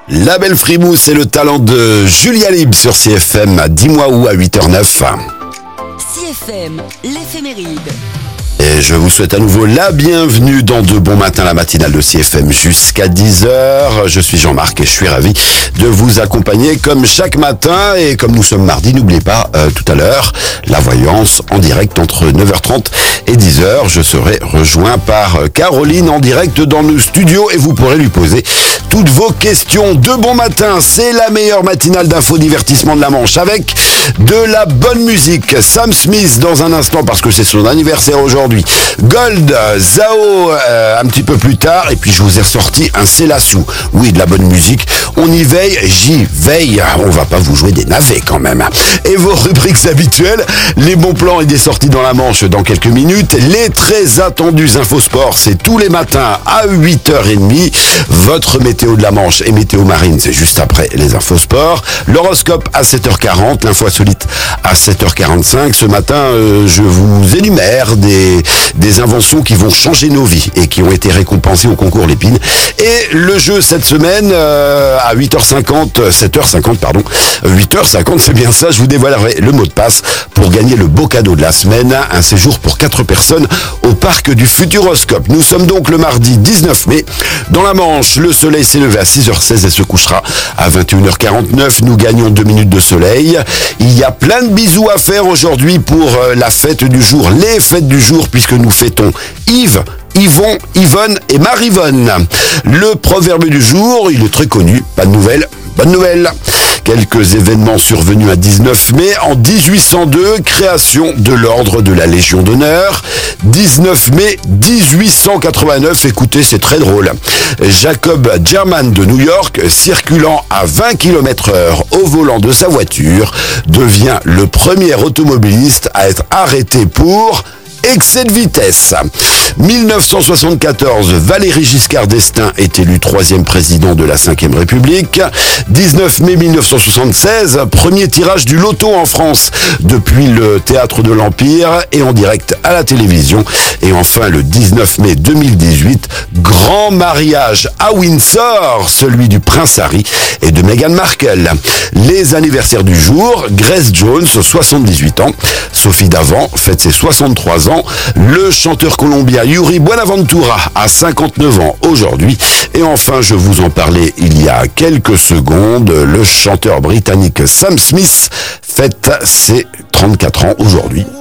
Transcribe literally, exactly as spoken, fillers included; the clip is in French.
La belle frimousse et le talent de Julia Libre sur C F M, dis-moi où à huit heures neuf. C F M, l'éphéméride. Et je vous souhaite à nouveau la bienvenue dans De Bon Matin, la matinale de C F M jusqu'à dix heures. Je suis Jean-Marc et je suis ravi de vous accompagner comme chaque matin. Et comme nous sommes mardi, n'oubliez pas, euh, tout à l'heure, la voyance en direct entre neuf heures trente et dix heures. Je serai rejoint par Caroline en direct dans nos studios et vous pourrez lui poser toutes vos questions. De Bon Matin, c'est la meilleure matinale d'infodivertissement de la Manche avec de la bonne musique. Sam Smith dans un instant parce que c'est son anniversaire aujourd'hui. Gold, Zao euh, un petit peu plus tard. Et puis je vous ai ressorti un Célassou. Oui, de la bonne musique. On y veille, j'y veille. On va pas vous jouer des navets quand même. Et vos rubriques habituelles, les bons plans et des sorties dans la Manche dans quelques minutes. Les très attendus Infosport, c'est tous les matins à huit heures trente. Votre météo de la Manche et météo marine, c'est juste après les Infosports. L'horoscope à sept heures quarante, l'info insolite à sept heures quarante-cinq. Ce matin, euh, je vous énumère des, des inventions qui vont changer nos vies et qui ont été récompensées au concours Lépine. Et le jeu cette semaine, euh, à huit heures cinquante, sept heures cinquante, pardon, huit heures cinquante, c'est bien ça, je vous dévoilerai le mot de passe pour gagner le beau cadeau de la semaine, un séjour pour quatre personnes au parc du Futuroscope. Nous sommes donc le mardi dix-neuf mai. Dans la Manche, le soleil s'est levé à six heures seize et se couchera à vingt et une heures quarante-neuf. Nous gagnons deux minutes de soleil. Il y a plein de bisous à faire aujourd'hui pour la fête du jour, les fêtes du jour, puisque nous fêtons Yves, Yvon, Yvonne et Marivonne. Le proverbe du jour, il est très connu, pas de nouvelles, bonne nouvelle. Quelques événements survenus à dix-neuf mai. En dix-huit cent deux, création de l'ordre de la Légion d'honneur. dix-neuf mai dix-huit cent quatre-vingt-neuf, écoutez, c'est très drôle. Jacob German de New York, circulant à vingt kilomètres heure au volant de sa voiture, devient le premier automobiliste à être arrêté pour excès de vitesse. mille neuf cent soixante-quatorze, Valéry Giscard d'Estaing est élu troisième président de la cinquième République. dix-neuf mai mille neuf cent soixante-seize, premier tirage du loto en France depuis le théâtre de l'Empire et en direct à la télévision. Et enfin, le dix-neuf mai deux mille dix-huit, grand mariage à Windsor, celui du prince Harry et de Meghan Markle. Les anniversaires du jour, Grace Jones, soixante-dix-huit ans. Sophie Davant fête ses soixante-trois ans. Le chanteur colombien Yuri Buenaventura a cinquante-neuf ans aujourd'hui. Et enfin, je vous en parlais il y a quelques secondes, le chanteur britannique Sam Smith fête ses trente-quatre ans aujourd'hui.